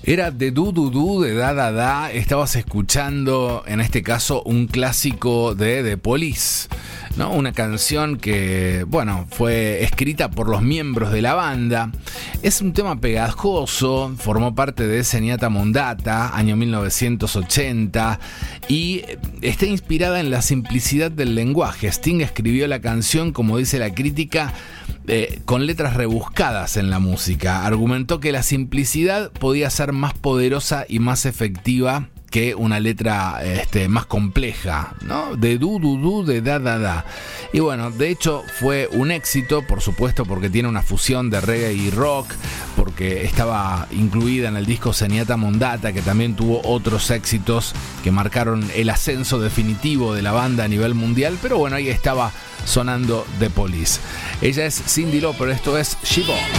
Era de Du Du Du, de Da Da Da. Estabas escuchando, en este caso, un clásico de The Police, ¿no? Una canción que, bueno, fue escrita por los miembros de la banda. Es un tema pegajoso, formó parte de Zenyatta Mondatta, año 1980, y está inspirada en la simplicidad del lenguaje. Sting escribió la canción, como dice la crítica, con letras rebuscadas en la música. Argumentó que la simplicidad podía ser más poderosa y más efectiva que una letra más compleja, ¿no? De Du Du Du, de Da Da Da. Y bueno, de hecho fue un éxito, por supuesto, porque tiene una fusión de reggae y rock, porque estaba incluida en el disco Zenyatta Mondatta, que también tuvo otros éxitos que marcaron el ascenso definitivo de la banda a nivel mundial. Pero bueno, ahí estaba sonando The Police. Ella es Cyndi Lauper, esto es She Bop.